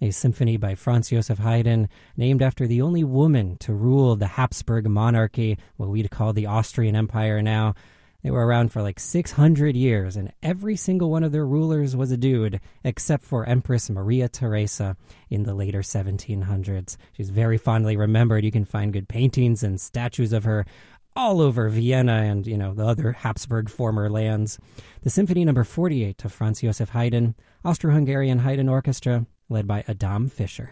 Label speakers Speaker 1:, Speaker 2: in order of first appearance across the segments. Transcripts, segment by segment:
Speaker 1: a symphony by Franz Joseph Haydn, named after the only woman to rule the Habsburg monarchy, what we'd call the Austrian Empire now. They were around for like 600 years, and every single one of their rulers was a dude, except for Empress Maria Theresa in the later 1700s. She's very fondly remembered. You can find good paintings and statues of her all over Vienna and, the other Habsburg former lands. The Symphony No. 48 of Franz Joseph Haydn, Austro-Hungarian Haydn Orchestra, led by Adam Fischer.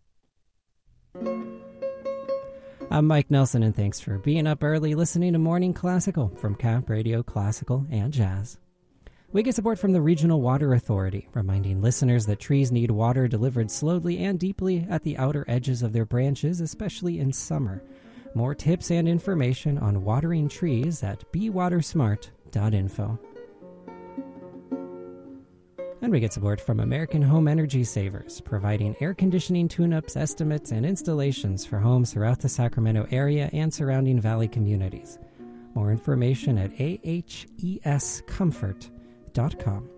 Speaker 1: I'm Mike Nelson, and thanks for being up early listening to Morning Classical from Cap Radio Classical and Jazz. We get support from the Regional Water Authority, reminding listeners that trees need water delivered slowly and deeply at the outer edges of their branches, especially in summer. More tips and information on watering trees at bewatersmart.info. And we get support from American Home Energy Savers, providing air conditioning tune-ups, estimates, and installations for homes throughout the Sacramento area and surrounding valley communities. More information at ahescomfort.com.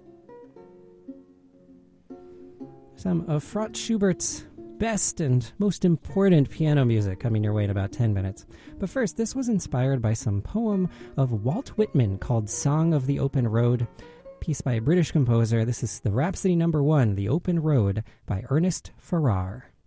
Speaker 1: Some of Franz Schubert's best and most important piano music coming your way in about 10 minutes. But first, this was inspired by some poem of Walt Whitman called Song of the Open Road, piece by a British composer. This is the Rhapsody No. 1, The Open Road, by Ernest Farrar.